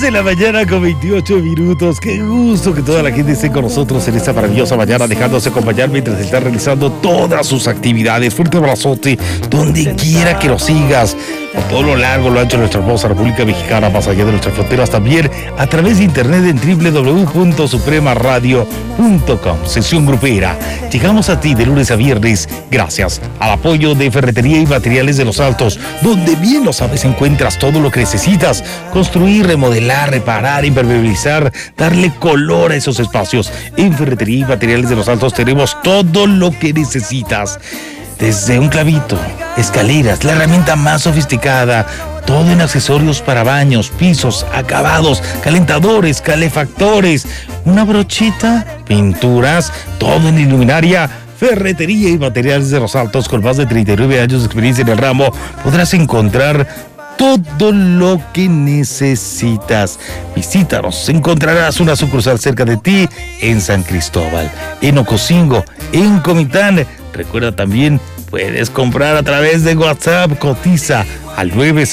de la mañana con 28 minutos. Qué gusto que toda la gente esté con nosotros en esta maravillosa mañana, dejándose acompañar mientras está realizando todas sus actividades. Fuerte abrazote, donde quiera que lo sigas, por todo lo largo, lo ancho de nuestra hermosa República Mexicana, más allá de nuestras fronteras, también a través de internet en www.supremaradio.com. Sesión grupera. Llegamos a ti de lunes a viernes gracias al apoyo de Ferretería y Materiales de los Altos, donde bien lo sabes encuentras todo lo que necesitas: construir, remodelar, reparar, impermeabilizar, darle color a esos espacios. En Ferretería y Materiales de los Altos tenemos todo lo que necesitas, desde un clavito, escaleras, la herramienta más sofisticada, todo en accesorios para baños, pisos, acabados, calentadores, calefactores, una brochita, pinturas, todo en iluminaria. Ferretería y Materiales de los Altos, con más de 39 años de experiencia en el ramo, podrás encontrar todo lo que necesitas. Visítanos, encontrarás una sucursal cerca de ti en San Cristóbal, en Ocosingo, en Comitán. Recuerda también, puedes comprar a través de WhatsApp. Cotiza al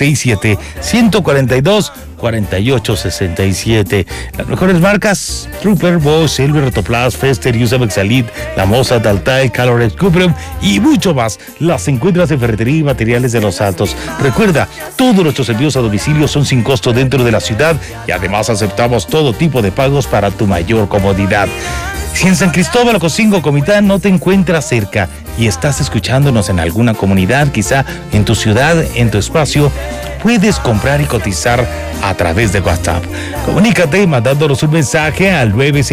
967-142-4867. Las mejores marcas: Trooper, Bosch, Silver, Rotoplas, Fester, Usamex Elite, La Moza, Daltai, Calorex, Cuprum y mucho más. Las encuentras en Ferretería y Materiales de los Altos. Recuerda, todos nuestros envíos a domicilio son sin costo dentro de la ciudad y además aceptamos todo tipo de pagos para tu mayor comodidad. Si en San Cristóbal, Ocosingo, Comitán no te encuentras cerca y estás escuchándonos en alguna comunidad, quizá en tu ciudad, en tu espacio, puedes comprar y cotizar a través de WhatsApp. Comunícate mandándonos un mensaje al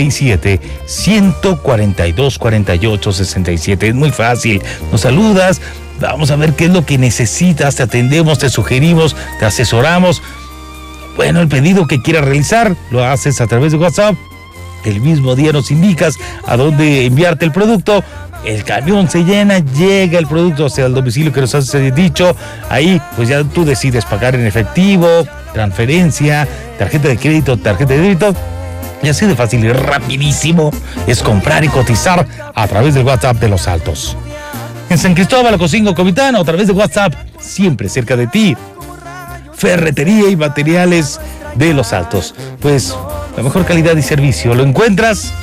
967-142-4867. Es muy fácil. Nos saludas, vamos a ver qué es lo que necesitas, te atendemos, te sugerimos, te asesoramos. Bueno, el pedido que quieras realizar lo haces a través de WhatsApp. El mismo día nos indicas a dónde enviarte el producto. El camión se llena, llega el producto hacia el domicilio que nos has dicho. Ahí pues ya tú decides pagar en efectivo, transferencia, tarjeta de crédito, tarjeta de débito. Y así de fácil y rapidísimo es comprar y cotizar a través del WhatsApp de los Altos. En San Cristóbal, Ocosingo, Comitán, a través de WhatsApp, siempre cerca de ti. Ferretería y Materiales de los Altos. Pues la mejor calidad y servicio lo encuentras